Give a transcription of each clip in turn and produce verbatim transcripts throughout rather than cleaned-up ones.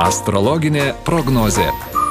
Astrologinė prognozė.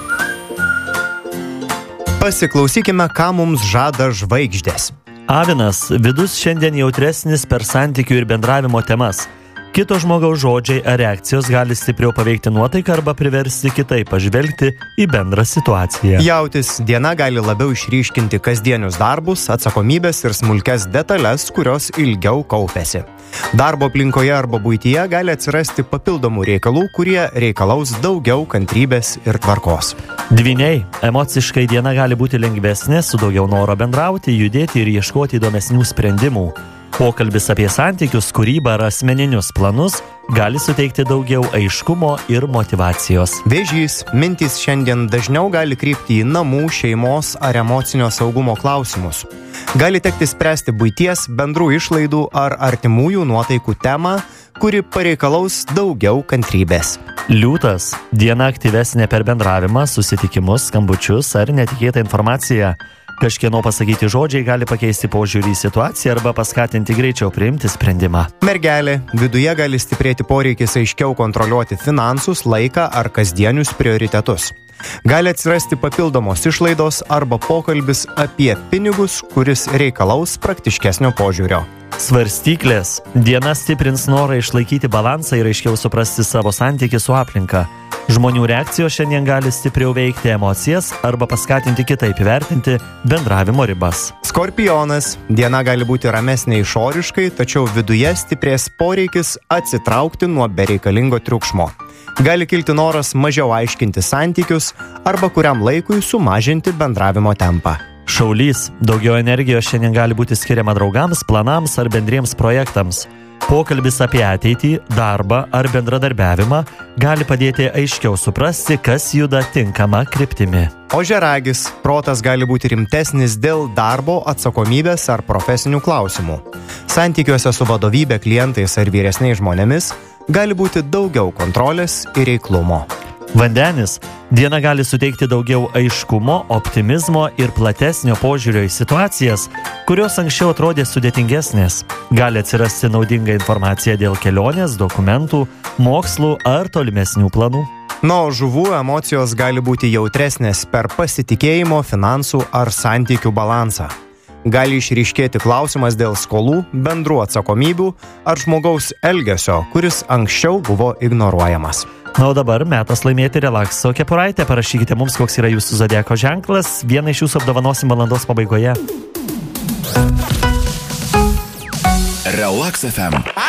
Pasiklausykime, ką mums žada žvaigždės. Avinas, vidus šiandien jautresnis per santykių ir bendravimo temas. Kito žmogaus žodžiai ar reakcijos gali stipriau paveikti nuotaiką arba priversti kitaip pažvelgti į bendrą situaciją. Jautis, diena gali labiau išryškinti kasdienius darbus, atsakomybės ir smulkias detalės, kurios ilgiau kaupėsi. Darbo aplinkoje arba buityje gali atsirasti papildomų reikalų, kurie reikalaus daugiau kantrybės ir tvarkos. Dvyniai, emociškai diena gali būti lengvesnė, su daugiau noro bendrauti, judėti ir ieškoti įdomesnių sprendimų. Pokalbis apie santykius, kūrybą ar asmeninius planus gali suteikti daugiau aiškumo ir motyvacijos. Vėžys, mintys šiandien dažniau gali krypti į namų, šeimos ar emocinio saugumo klausimus. Gali tekti spręsti buities, bendrų išlaidų ar artimųjų nuotaikų temą, kuri pareikalaus daugiau kantrybės. Liūtas, diena aktyvesnė per bendravimą, susitikimus, skambučius ar netikėtą informaciją. Kažkieno pasakyti žodžiai gali pakeisti požiūrį į situaciją arba paskatinti greičiau priimti sprendimą. Mergelė, viduje gali stiprėti poreikis aiškiau kontroliuoti finansus, laiką ar kasdienius prioritetus. Gali atsirasti papildomos išlaidos arba pokalbis apie pinigus, kuris reikalaus praktiškesnio požiūrio. Svarstyklės, diena stiprins norą išlaikyti balansą ir aiškiau suprasti savo santykį su aplinka. Žmonių reakcijos šiandien gali stipriau veikti emocijas arba paskatinti kitaip įvertinti bendravimo ribas. Skorpionas, diena gali būti ramesnė išoriškai, tačiau viduje stiprės poreikis atsitraukti nuo bereikalingo triukšmo. Gali kilti noras mažiau aiškinti santykius arba kuriam laikui sumažinti bendravimo tempą. Šaulys, daugiau energijos šiandien gali būti skiriama draugams, planams ar bendriems projektams. Pokalbis apie ateitį, darbą ar bendradarbiavimą gali padėti aiškiau suprasti, kas juda tinkama kryptimi. Ožiaragis, protas gali būti rimtesnis dėl darbo, atsakomybės ar profesinių klausimų. Santykiuose su vadovybė, klientais ar vyresniais žmonėmis gali būti daugiau kontrolės ir reiklumo. Vandenis, diena gali suteikti daugiau aiškumo, optimizmo ir platesnio požiūrio į situacijas, kurios anksčiau atrodė sudėtingesnės. Gali atsirasti naudinga informacija dėl kelionės, dokumentų, mokslų ar tolimesnių planų. Nuo žuvų emocijos gali būti jautresnės per pasitikėjimo, finansų ar santykių balansą. Gali išryškėti klausimas dėl skolų, bendrų atsakomybių ar žmogaus elgesio, kuris anksčiau buvo ignoruojamas. Na, o dabar metas laimėti relakso kepuraitę. Parašykite mums, koks yra jūsų zodiako ženklas. Vieną iš jūsų apdovanosim valandos pabaigoje. Relax F M.